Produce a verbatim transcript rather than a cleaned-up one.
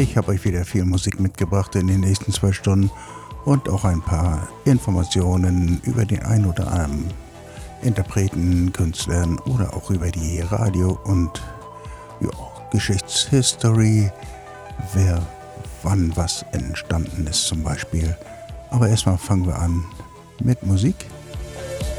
Ich habe euch wieder viel Musik mitgebracht in den nächsten zwei Stunden und auch ein paar Informationen über den ein oder anderen Interpreten, Künstlern oder auch über die Radio- und ja, Geschichtshistory, wer wann was entstanden ist zum Beispiel. Aber erstmal fangen wir an mit Musik.